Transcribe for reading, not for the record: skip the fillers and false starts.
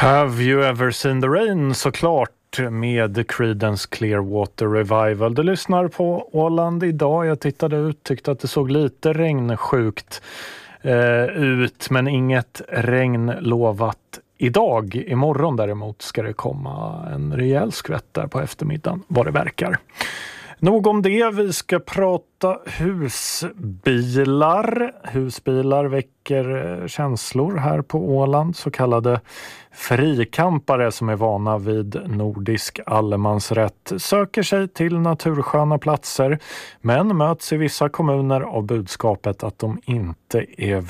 Have you ever seen the rain? Såklart med Creedence Clearwater Revival. Du lyssnar på Åland idag. Jag tittade ut, tyckte att det såg lite regnsjukt ut, men inget regn lovat idag. Imorgon däremot ska det komma en rejäl skvätt där på eftermiddagen, vad det verkar. Nog om det, vi ska prata husbilar. Husbilar väcker känslor här på Åland. Så kallade frikampare som är vana vid nordisk allemansrätt söker sig till natursköna platser, men möts i vissa kommuner av budskapet att de inte är